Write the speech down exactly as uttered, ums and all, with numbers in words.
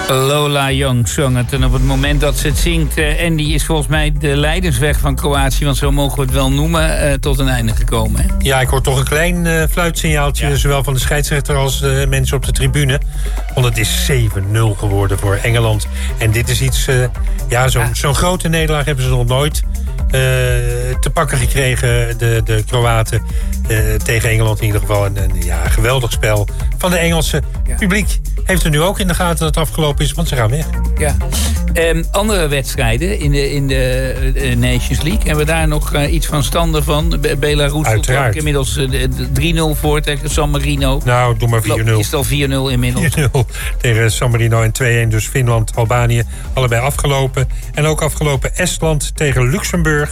Lola Young zong het. En op het moment dat ze het zingt... Uh, Andy is volgens mij de leidersweg van Kroatië... want zo mogen we het wel noemen, uh, tot een einde gekomen. Hè? Ja, ik hoor toch een klein uh, fluitsignaaltje... Ja. Zowel van de scheidsrechter als de mensen op de tribune. Want het is zeven nul geworden voor Engeland. En dit is iets... Uh, ja, zo'n, ja. zo'n grote nederlaag hebben ze nog nooit... Uh, te pakken gekregen, de, de Kroaten, uh, tegen Engeland in ieder geval. En, en ja, geweldig spel van de Engelse ja. publiek. Heeft er nu ook in de gaten dat het afgelopen is, want ze gaan weg. Ja. Um, andere wedstrijden in de, in de uh, Nations League. Hebben we daar nog uh, iets van standen van? Be- Belarus Uiteraard. Inmiddels uh, drie nul voor tegen San Marino. Nou, doe maar vier nul. Is het al vier nul inmiddels? vier nul tegen San Marino en twee-een. Dus Finland, Albanië, allebei afgelopen. En ook afgelopen Estland tegen Luxemburg.